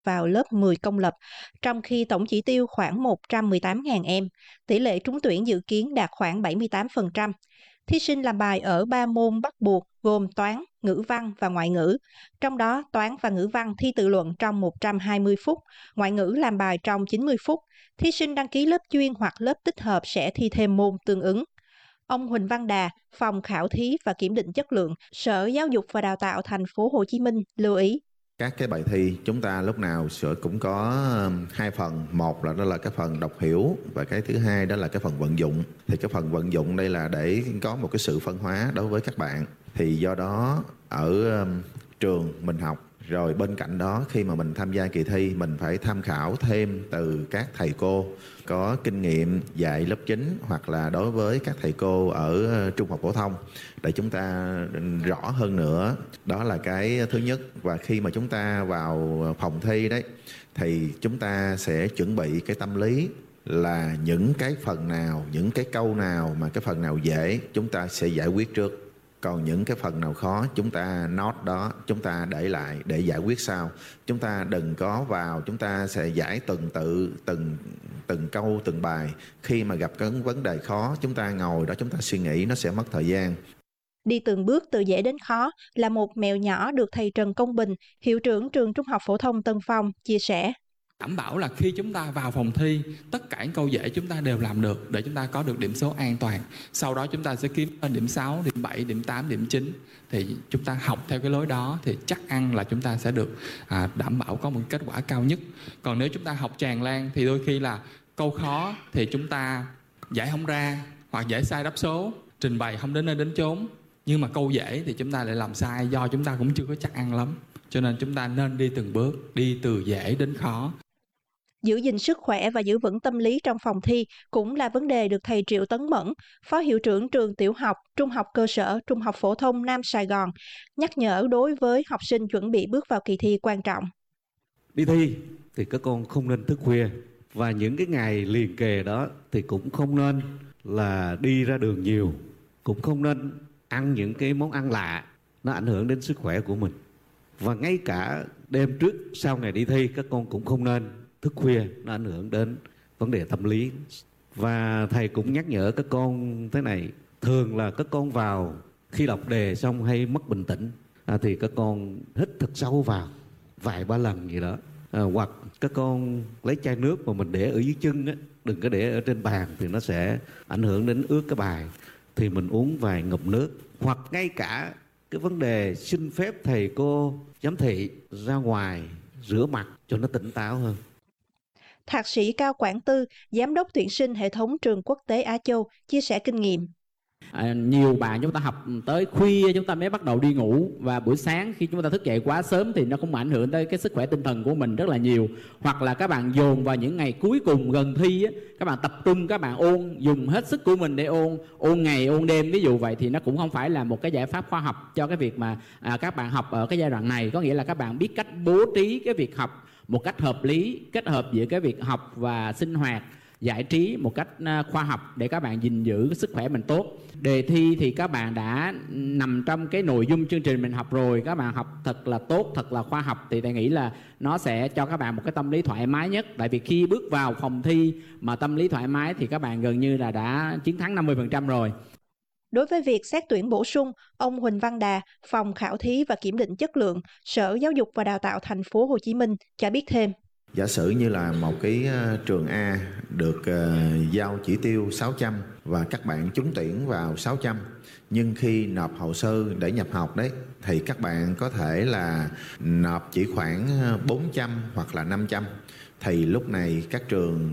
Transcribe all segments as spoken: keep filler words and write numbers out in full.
vào lớp mười công lập, trong khi tổng chỉ tiêu khoảng một trăm mười tám nghìn em. Tỷ lệ trúng tuyển dự kiến đạt khoảng bảy mươi tám phần trăm. Thí sinh làm bài ở ba môn bắt buộc gồm toán, ngữ văn và ngoại ngữ. Trong đó, toán và ngữ văn thi tự luận trong một trăm hai mươi phút, ngoại ngữ làm bài trong chín mươi phút. Thí sinh đăng ký lớp chuyên hoặc lớp tích hợp sẽ thi thêm môn tương ứng. Ông Huỳnh Văn Đà, Phòng Khảo thí và Kiểm định chất lượng, Sở Giáo dục và Đào tạo Thành phố Hồ Chí Minh lưu ý. Các cái bài thi chúng ta lúc nào sẽ cũng có hai phần, một là đó là cái phần đọc hiểu và cái thứ hai đó là cái phần vận dụng. Thì cái phần vận dụng đây là để có một cái sự phân hóa đối với các bạn. Thì do đó ở um, trường mình học, rồi bên cạnh đó khi mà mình tham gia kỳ thi mình phải tham khảo thêm từ các thầy cô có kinh nghiệm dạy lớp chín hoặc là đối với các thầy cô ở trung học phổ thông để chúng ta rõ hơn nữa. Đó là cái thứ nhất. Và khi mà chúng ta vào phòng thi đấy thì chúng ta sẽ chuẩn bị cái tâm lý là những cái phần nào, những cái câu nào mà cái phần nào dễ chúng ta sẽ giải quyết trước. Còn những cái phần nào khó chúng ta note đó, chúng ta để lại để giải quyết sau. Chúng ta đừng có vào, chúng ta sẽ giải từng tự, từng từng câu, từng bài. Khi mà gặp cái vấn đề khó, chúng ta ngồi đó chúng ta suy nghĩ, nó sẽ mất thời gian. Đi từng bước từ dễ đến khó là một mẹo nhỏ được thầy Trần Công Bình, hiệu trưởng trường Trung học phổ thông Tân Phong, chia sẻ. Đảm bảo là khi chúng ta vào phòng thi, tất cả những câu dễ chúng ta đều làm được để chúng ta có được điểm số an toàn. Sau đó chúng ta sẽ kiếm điểm sáu, điểm bảy, điểm tám, điểm chín. Thì chúng ta học theo cái lối đó thì chắc ăn là chúng ta sẽ được à, đảm bảo có một kết quả cao nhất. Còn nếu chúng ta học tràn lan thì đôi khi là câu khó thì chúng ta giải không ra hoặc giải sai đáp số, trình bày không đến nơi đến chốn. Nhưng mà câu dễ thì chúng ta lại làm sai do chúng ta cũng chưa có chắc ăn lắm. Cho nên chúng ta nên đi từng bước, đi từ dễ đến khó. Giữ gìn sức khỏe và giữ vững tâm lý trong phòng thi cũng là vấn đề được thầy Triệu Tấn Mẫn, Phó Hiệu trưởng trường tiểu học, trung học cơ sở, trung học phổ thông Nam Sài Gòn, nhắc nhở đối với học sinh chuẩn bị bước vào kỳ thi quan trọng. Đi thi thì các con không nên thức khuya, và những cái ngày liền kề đó thì cũng không nên là đi ra đường nhiều, cũng không nên ăn những cái món ăn lạ, nó ảnh hưởng đến sức khỏe của mình. Và ngay cả đêm trước sau ngày đi thi các con cũng không nên thức khuya, nó ảnh hưởng đến vấn đề tâm lý. Và thầy cũng nhắc nhở các con thế này, thường là các con vào khi đọc đề xong hay mất bình tĩnh à, thì các con hít thật sâu vào vài ba lần gì đó, à, hoặc các con lấy chai nước mà mình để ở dưới chân á, đừng có để ở trên bàn thì nó sẽ ảnh hưởng đến ướt cái bài, thì mình uống vài ngụm nước. Hoặc ngay cả cái vấn đề xin phép thầy cô giám thị ra ngoài rửa mặt cho nó tỉnh táo hơn. Thạc sĩ Cao Quảng Tư, Giám đốc tuyển sinh hệ thống trường quốc tế Á Châu, chia sẻ kinh nghiệm. À, nhiều bạn chúng ta học tới khuya chúng ta mới bắt đầu đi ngủ, và buổi sáng khi chúng ta thức dậy quá sớm thì nó cũng ảnh hưởng tới cái sức khỏe tinh thần của mình rất là nhiều. Hoặc là các bạn dồn vào những ngày cuối cùng gần thi á, các bạn tập trung, các bạn ôn, dùng hết sức của mình để ôn, ôn ngày ôn đêm, ví dụ vậy, thì nó cũng không phải là một cái giải pháp khoa học cho cái việc mà à, các bạn học ở cái giai đoạn này. Có nghĩa là các bạn biết cách bố trí cái việc học một cách hợp lý, kết hợp giữa cái việc học và sinh hoạt, giải trí một cách khoa học để các bạn gìn giữ sức khỏe mình tốt. Đề thi thì các bạn đã nằm trong cái nội dung chương trình mình học rồi, các bạn học thật là tốt, thật là khoa học, thì tôi nghĩ là nó sẽ cho các bạn một cái tâm lý thoải mái nhất. Tại vì khi bước vào phòng thi mà tâm lý thoải mái thì các bạn gần như là đã chiến thắng năm mươi phần trăm rồi. Đối với việc xét tuyển bổ sung, ông Huỳnh Văn Đà, Phòng Khảo thí và Kiểm định chất lượng, Sở Giáo dục và Đào tạo Thành phố Hồ Chí Minh cho biết thêm. Giả sử như là một cái trường A được uh, giao chỉ tiêu sáu trăm và các bạn trúng tuyển vào sáu trăm, nhưng khi nộp hồ sơ để nhập học đấy thì các bạn có thể là nộp chỉ khoảng bốn trăm hoặc là năm trăm, thì lúc này các trường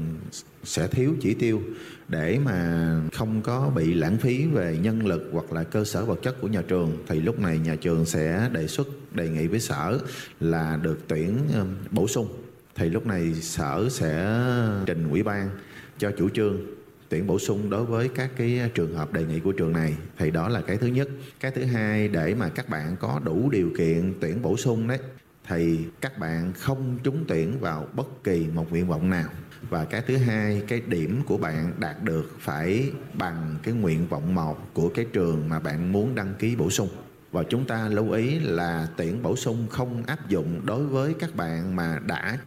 sẽ thiếu chỉ tiêu để mà không có bị lãng phí về nhân lực hoặc là cơ sở vật chất của nhà trường, thì lúc này nhà trường sẽ đề xuất đề nghị với sở là được tuyển bổ sung. Thì lúc này sở sẽ trình ủy ban cho chủ trương tuyển bổ sung đối với các cái trường hợp đề nghị của trường này. Thì đó là cái thứ nhất. Cái thứ hai, để mà các bạn có đủ điều kiện tuyển bổ sung đấy, thì các bạn không trúng tuyển vào bất kỳ một nguyện vọng nào. Và cái thứ hai, cái điểm của bạn đạt được phải bằng cái nguyện vọng một của cái trường mà bạn muốn đăng ký bổ sung. Và chúng ta lưu ý là tiễn bổ sung không áp dụng đối với các bạn mà đã